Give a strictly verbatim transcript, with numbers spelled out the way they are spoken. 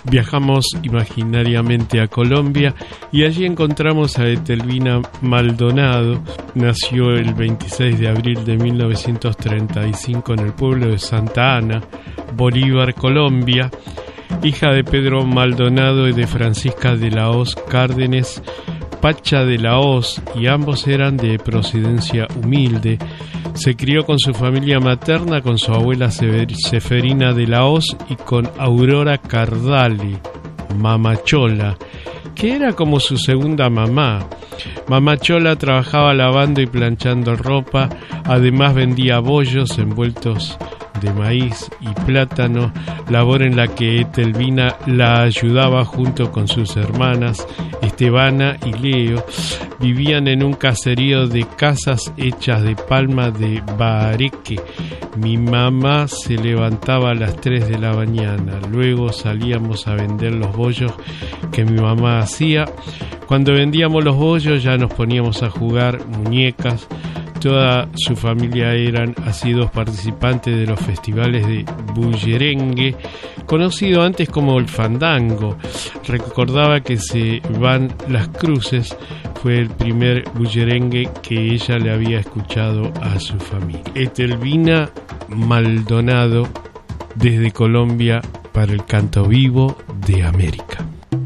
Viajamos imaginariamente a Colombia y allí encontramos a Etelvina Maldonado. Nació el veintiséis de abril de mil novecientos treinta y cinco en el pueblo de Santa Ana, Bolívar, Colombia, hija de Pedro Maldonado y de Francisca de la Hoz Cárdenas Pacha de la Hoz, y ambos eran de procedencia humilde. Se crió con su familia materna, con su abuela Seferina de la Hoz y con Aurora Cardali, Mamachola, que era como su segunda mamá. Mamachola trabajaba lavando y planchando ropa, además vendía bollos envueltos de maíz y plátano, labor en la que Etelvina la ayudaba junto con sus hermanas Estebana y Leo. Vivían en un caserío de casas hechas de palma de bahareque. Mi mamá se levantaba a las tres de la mañana, luego salíamos a vender los bollos que mi mamá hacía. Cuando vendíamos los bollos ya nos poníamos a jugar muñecas. Toda su familia eran asiduos participantes de los festivales de bullerengue, conocido antes como el fandango. Recordaba que Se Van las Cruces fue el primer bullerengue que ella le había escuchado a su familia. Etelvina Maldonado, desde Colombia para el Canto Vivo de América.